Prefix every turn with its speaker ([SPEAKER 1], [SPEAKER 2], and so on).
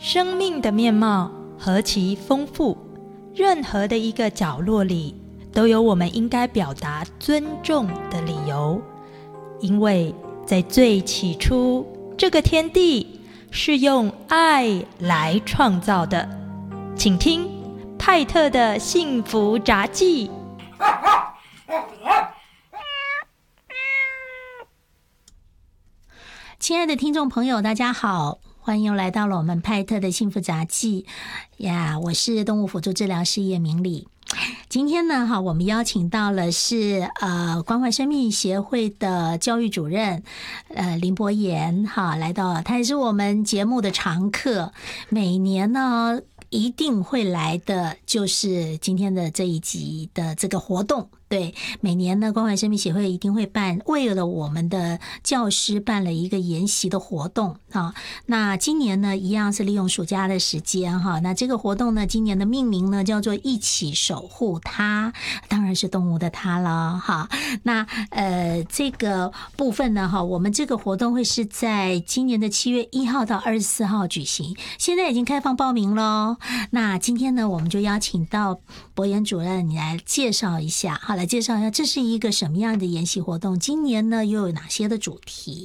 [SPEAKER 1] 生命的面貌何其丰富，任何的一个角落里都有我们应该表达尊重的理由。因为在最起初，这个天地是用爱来创造的。请听派特的幸福札记。
[SPEAKER 2] 亲爱的听众朋友，大家好，欢迎来到了我们派特的幸福杂技呀！我是动物辅助治疗师叶明礼。今天呢，我们邀请到了是关怀生命协会的教育主任林博言来到，他也是我们节目的常客，每年呢一定会来的就是今天的这一集的这个活动。对，每年呢，关怀生命协会一定会为了我们的教师办了一个研习的活动啊。那今年呢，一样是利用暑假的时间哈。那这个活动呢，今年的命名呢叫做一起守护它，当然是动物的它了哈。那这个部分呢我们这个活动会是在今年的7月1号到24号举行，现在已经开放报名咯。那今天呢，我们就邀请到博言主任，你来介绍一下，来介绍一下这是一个什么样的研习活动，今年呢又有哪些的主题。